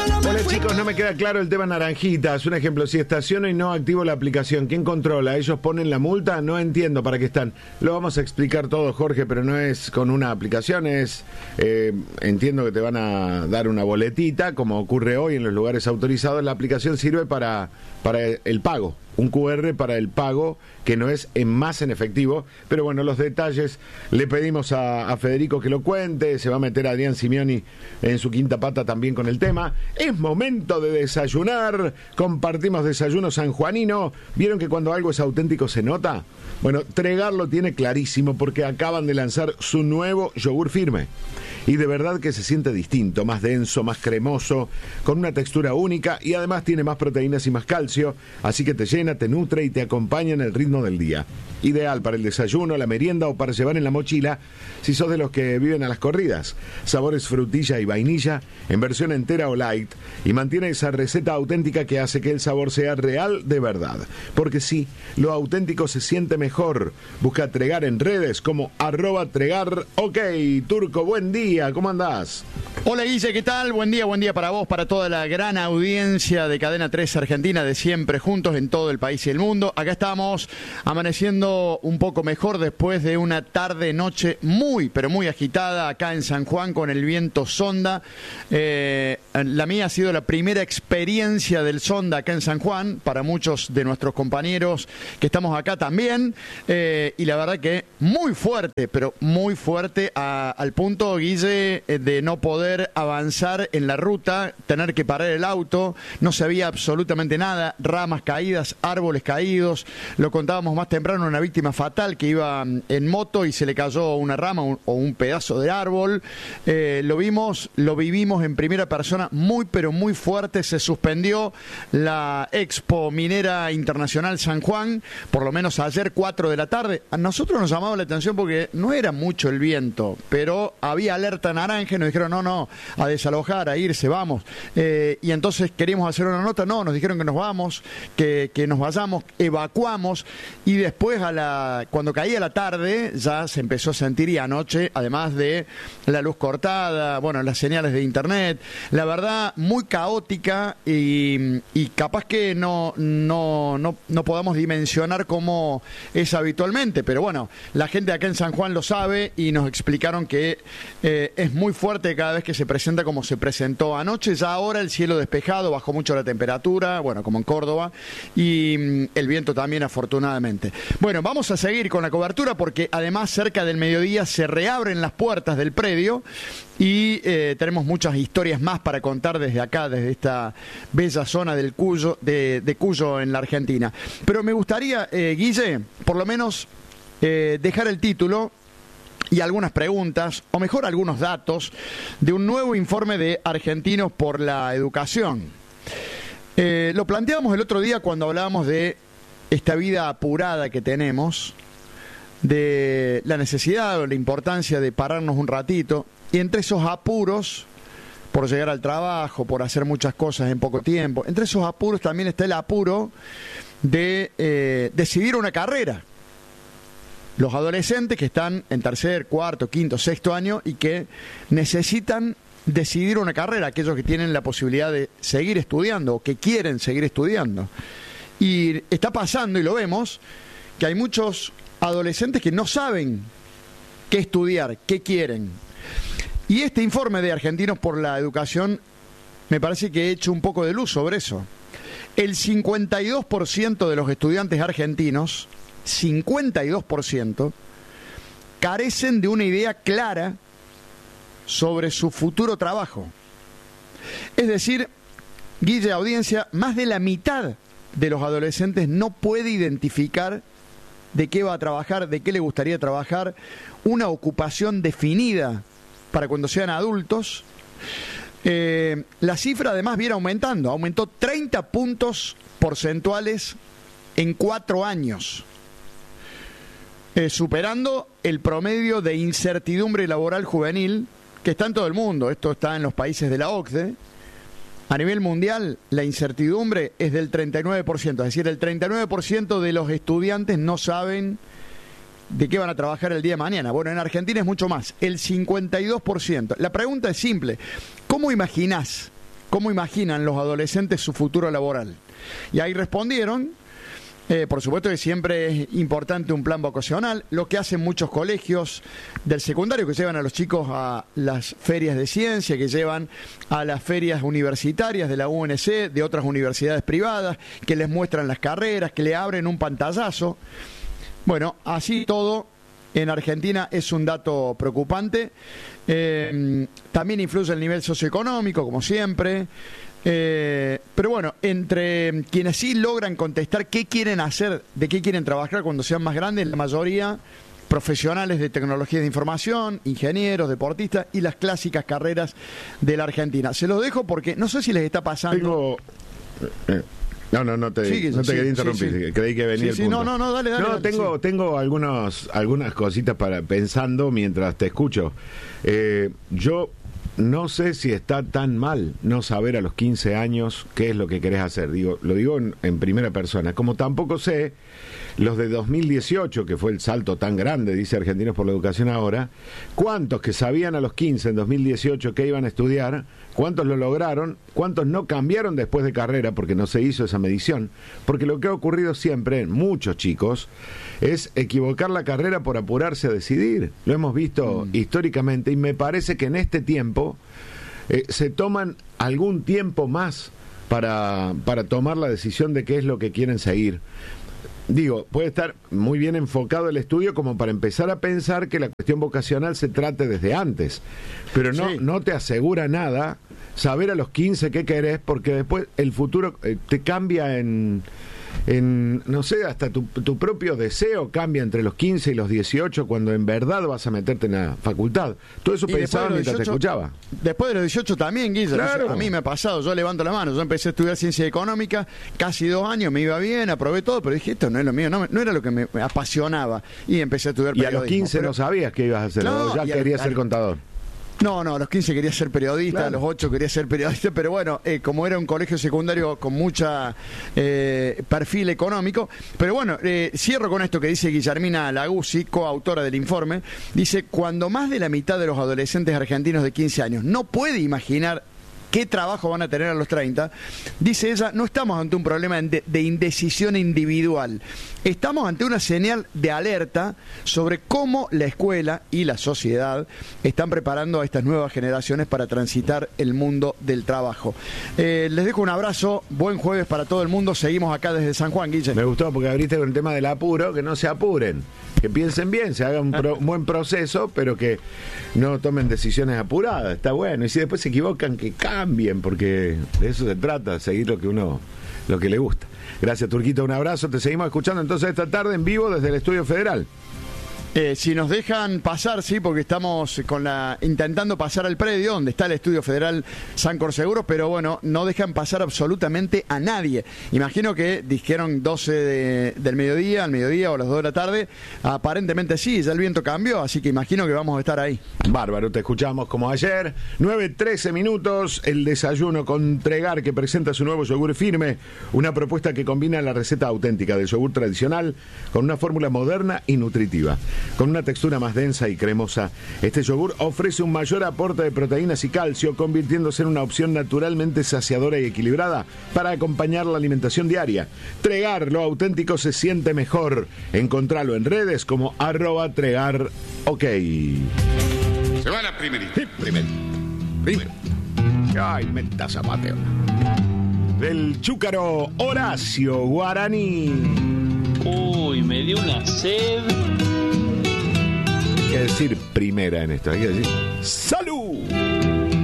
Hola chicos, no me queda claro el tema naranjitas. Un ejemplo, si estaciono y no activo la aplicación, ¿quién controla? ¿Ellos ponen la multa? No entiendo para qué están. Lo vamos a explicar todo, Jorge, pero no es con una aplicación, entiendo que te van a dar una boletita, como ocurre hoy en los lugares autorizados. La aplicación sirve para el pago. Un QR para el pago que no es más en efectivo, pero bueno, los detalles le pedimos a Federico que lo cuente. Se va a meter Adrián Simeoni en su quinta pata también con el tema. Es momento de desayunar, compartimos desayuno sanjuanino. ¿Vieron que cuando algo es auténtico se nota? Bueno, Tregar lo tiene clarísimo porque acaban de lanzar su nuevo yogur firme. Y de verdad que se siente distinto, más denso, más cremoso, con una textura única y además tiene más proteínas y más calcio, así que te llena, te nutre y te acompaña en el ritmo del día. Ideal para el desayuno, la merienda o para llevar en la mochila si sos de los que viven a las corridas. Sabores frutilla y vainilla en versión entera o light y mantiene esa receta auténtica que hace que el sabor sea real de verdad. Porque sí, lo auténtico se siente mejor. Busca Tregar en redes como @Tregar. Ok, Turco, buen día, ¿cómo andás? Hola Guille, ¿qué tal? Buen día para vos, para toda la gran audiencia de Cadena 3 Argentina, de siempre juntos en todo el país y el mundo. Acá estamos amaneciendo un poco mejor después de una tarde-noche muy, pero muy agitada acá en San Juan con el viento sonda. La mía ha sido la primera experiencia del sonda acá en San Juan, para muchos de nuestros compañeros que estamos acá también. Y la verdad que muy fuerte, pero muy fuerte al punto, Guille, de no poder avanzar en la ruta, tener que parar el auto, no se veía absolutamente nada, ramas caídas, árboles caídos. Lo contábamos más temprano, una víctima fatal que iba en moto y se le cayó una rama o un pedazo de árbol. Lo vivimos en primera persona, muy pero muy fuerte. Se suspendió la Expo Minera Internacional San Juan, por lo menos ayer 4 de la tarde. A nosotros nos llamaba la atención porque no era mucho el viento, pero había alerta naranja y nos dijeron no, a desalojar, a irse, vamos. Y entonces queríamos hacer una nota, no, nos dijeron que nos vamos, que nos vayamos, evacuamos y después cuando caía la tarde ya se empezó a sentir, y anoche, además de la luz cortada, bueno, las señales de internet, la verdad muy caótica y capaz que no podamos dimensionar cómo es habitualmente, pero bueno, la gente acá en San Juan lo sabe y nos explicaron que es muy fuerte cada vez que se presenta como se presentó anoche. Ya ahora el cielo despejado, bajó mucho la temperatura, bueno, como en Córdoba, y el viento también, afortunadamente. Bueno, vamos a seguir con la cobertura porque además cerca del mediodía se reabren las puertas del predio y tenemos muchas historias más para contar desde acá, desde esta bella zona del Cuyo, de Cuyo en la Argentina. Pero me gustaría, Guille, por lo menos dejar el título y algunas preguntas, o mejor algunos datos, de un nuevo informe de Argentinos por la Educación. Lo planteábamos el otro día cuando hablábamos de esta vida apurada que tenemos, de la necesidad o la importancia de pararnos un ratito, y entre esos apuros, por llegar al trabajo, por hacer muchas cosas en poco tiempo, entre esos apuros también está el apuro de decidir una carrera. Los adolescentes que están en tercer, cuarto, quinto, sexto año y que necesitan decidir una carrera, aquellos que tienen la posibilidad de seguir estudiando o que quieren seguir estudiando. Y está pasando, y lo vemos, que hay muchos adolescentes que no saben qué estudiar, qué quieren. Y este informe de Argentinos por la Educación me parece que he hecho un poco de luz sobre eso. El 52% de los estudiantes argentinos, 52%, carecen de una idea clara sobre su futuro trabajo. Es decir, Guille, audiencia, más de la mitad de los adolescentes no puede identificar de qué va a trabajar, de qué le gustaría trabajar, una ocupación definida para cuando sean adultos. La cifra además viene aumentando, aumentó 30 puntos porcentuales en 4 años. Superando el promedio de incertidumbre laboral juvenil que está en todo el mundo. Esto está en los países de la OCDE. A nivel mundial, la incertidumbre es del 39%, es decir, el 39% de los estudiantes no saben de qué van a trabajar el día de mañana. Bueno, en Argentina es mucho más, el 52%. La pregunta es simple: ¿cómo imaginás cómo imaginan los adolescentes su futuro laboral. Y ahí respondieron, por supuesto que siempre es importante un plan vocacional, lo que hacen muchos colegios del secundario, que llevan a los chicos a las ferias de ciencia, que llevan a las ferias universitarias de la UNC, de otras universidades privadas, que les muestran las carreras, que le abren un pantallazo. Bueno, así todo en Argentina es un dato preocupante. También influye el nivel socioeconómico, como siempre. Pero bueno, entre quienes sí logran contestar qué quieren hacer, de qué quieren trabajar cuando sean más grandes, la mayoría profesionales de tecnologías de información, ingenieros, deportistas y las clásicas carreras de la Argentina. Se los dejo porque no sé si les está pasando... No te quería interrumpir, sí. Creí que venía el punto. No, dale. Tengo algunas cositas para pensando mientras te escucho. Yo no sé si está tan mal no saber a los 15 años qué es lo que querés hacer. Lo digo en primera persona. Como tampoco sé los de 2018, que fue el salto tan grande, dice Argentinos por la Educación ahora, cuántos que sabían a los 15 en 2018 que iban a estudiar, cuántos lo lograron, cuántos no cambiaron después de carrera porque no se hizo esa medición, porque lo que ha ocurrido siempre en muchos chicos es equivocar la carrera por apurarse a decidir. Lo hemos visto históricamente y me parece que en este tiempo se toman algún tiempo más para tomar la decisión de qué es lo que quieren seguir. Puede estar muy bien enfocado el estudio como para empezar a pensar que la cuestión vocacional se trate desde antes, pero no te asegura nada saber a los 15 qué querés, porque después el futuro te cambia en no sé, hasta tu propio deseo cambia entre los 15 y los 18 cuando en verdad vas a meterte en la facultad. Todo eso pensaba mientras te escuchaba. Después de los 18 también, Guille. Claro. A mí me ha pasado, yo levanto la mano, yo empecé a estudiar ciencia económica, casi 2 años, me iba bien, aprobé todo, pero dije, esto no es lo mío, no era lo que me apasionaba, y empecé a estudiar periodismo. Y a los 15 no sabías qué ibas a hacer, ya querías ser contador. No, a los 15 quería ser periodista, claro. A los 8 quería ser periodista, pero bueno, como era un colegio secundario con mucha perfil económico, pero bueno, cierro con esto que dice Guillermina Laguzzi, coautora del informe, dice, cuando más de la mitad de los adolescentes argentinos de 15 años no puede imaginar qué trabajo van a tener a los 30, dice ella, no estamos ante un problema de indecisión individual, estamos ante una señal de alerta sobre cómo la escuela y la sociedad están preparando a estas nuevas generaciones para transitar el mundo del trabajo. Les dejo un abrazo, buen jueves para todo el mundo, seguimos acá desde San Juan, Guille. Me gustó porque abriste con el tema del apuro, que no se apuren, que piensen bien, se haga un buen proceso, pero que no tomen decisiones apuradas, está bueno, y si después se equivocan, que cambien, porque de eso se trata, seguir lo que le gusta. Gracias, Turquito, un abrazo, te seguimos escuchando entonces esta tarde en vivo desde el Estudio Federal. Si nos dejan pasar, sí, porque estamos intentando pasar al predio donde está el Estudio Federal Sancor Seguros, pero bueno, no dejan pasar absolutamente a nadie. Imagino que dijeron 12 del mediodía, al mediodía o a las 2 de la tarde. Aparentemente sí, ya el viento cambió, así que imagino que vamos a estar ahí. Bárbaro, te escuchamos como ayer. 9:13 minutos, el desayuno con Tregar, que presenta su nuevo yogur firme, una propuesta que combina la receta auténtica del yogur tradicional con una fórmula moderna y nutritiva. Con una textura más densa y cremosa, este yogur ofrece un mayor aporte de proteínas y calcio, convirtiéndose en una opción naturalmente saciadora y equilibrada para acompañar la alimentación diaria. Tregar, lo auténtico se siente mejor. Encontralo en redes como @tregar. Ok. Se va la primerita. Sí, primero. Ay, metas a Mateo. Del chúcaro Horacio Guaraní. Uy, me dio una sed. Hay que decir primera en esto, hay que decir ¡salud!